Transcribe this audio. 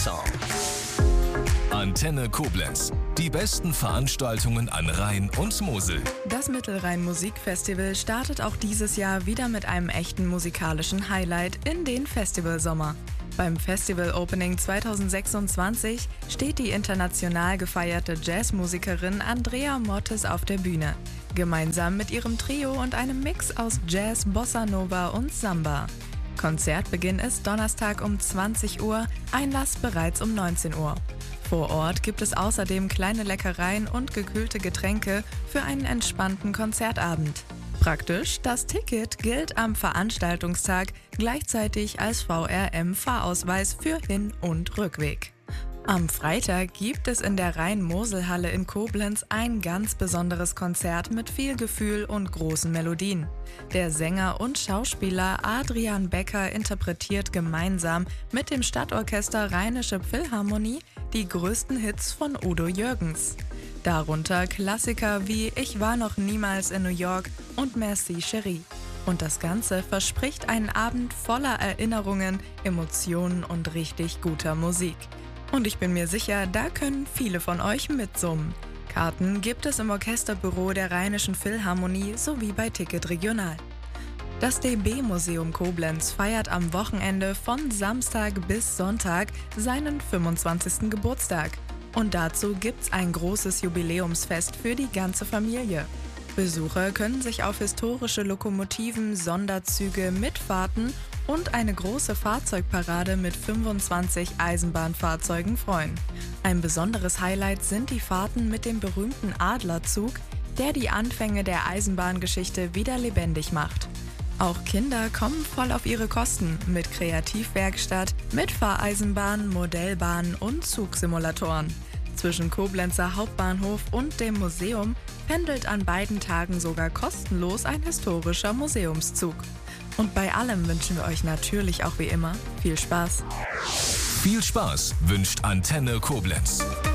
Song. Antenne Koblenz. Die besten Veranstaltungen an Rhein und Mosel. Das Mittelrhein-Musikfestival startet auch dieses Jahr wieder mit einem echten musikalischen Highlight in den Festivalsommer. Beim Festival-Opening 2026 steht die international gefeierte Jazzmusikerin Andrea Mottes auf der Bühne. Gemeinsam mit ihrem Trio und einem Mix aus Jazz, Bossa Nova und Samba. Konzertbeginn ist Donnerstag um 20 Uhr, Einlass bereits um 19 Uhr. Vor Ort gibt es außerdem kleine Leckereien und gekühlte Getränke für einen entspannten Konzertabend. Praktisch, das Ticket gilt am Veranstaltungstag gleichzeitig als VRM-Fahrausweis für Hin- und Rückweg. Am Freitag gibt es in der Rhein-Mosel-Halle in Koblenz ein ganz besonderes Konzert mit viel Gefühl und großen Melodien. Der Sänger und Schauspieler Adrian Becker interpretiert gemeinsam mit dem Stadtorchester Rheinische Philharmonie die größten Hits von Udo Jürgens. Darunter Klassiker wie Ich war noch niemals in New York und Merci Chérie. Und das Ganze verspricht einen Abend voller Erinnerungen, Emotionen und richtig guter Musik. Und ich bin mir sicher, da können viele von euch mitsummen. Karten gibt es im Orchesterbüro der Rheinischen Philharmonie sowie bei Ticket Regional. Das DB-Museum Koblenz feiert am Wochenende von Samstag bis Sonntag seinen 25. Geburtstag. Und dazu gibt's ein großes Jubiläumsfest für die ganze Familie. Besucher können sich auf historische Lokomotiven, Sonderzüge, Mitfahrten und eine große Fahrzeugparade mit 25 Eisenbahnfahrzeugen freuen. Ein besonderes Highlight sind die Fahrten mit dem berühmten Adlerzug, der die Anfänge der Eisenbahngeschichte wieder lebendig macht. Auch Kinder kommen voll auf ihre Kosten mit Kreativwerkstatt, Mitfahreisenbahn, Modellbahn und Zugsimulatoren. Zwischen Koblenzer Hauptbahnhof und dem Museum pendelt an beiden Tagen sogar kostenlos ein historischer Museumszug. Und bei allem wünschen wir euch natürlich auch wie immer viel Spaß. Viel Spaß wünscht Antenne Koblenz.